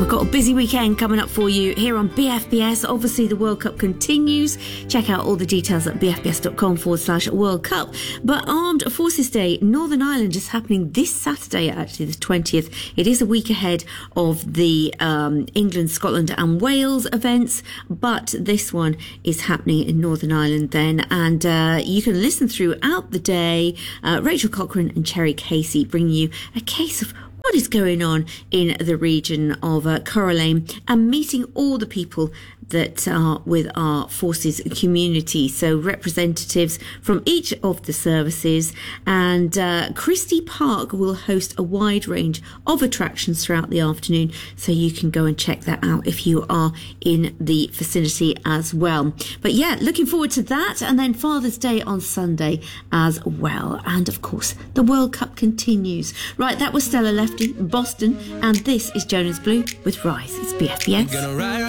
we've got a busy weekend coming up for you here on BFBS. Obviously, the World Cup continues. Check out all the details at bfbs.com/World Cup. But Armed Forces Day, Northern Ireland, is happening this Saturday, actually, the 20th. It is a week ahead of the England, Scotland and Wales events, but this one is happening in Northern Ireland then. And you can listen throughout the day. Rachel Cochrane and Cherry Casey bring you a case of what is going on in the region of Corralane and meeting all the people that are with our forces community. So representatives from each of the services, and Christie Park will host a wide range of attractions throughout the afternoon, so you can go and check that out if you are in the vicinity as well. But yeah, looking forward to that, and then Father's Day on Sunday as well. And of course, the World Cup continues. Right, that was Stella Lefty, Boston, and this is Jonas Blue with Rise. It's BFBS.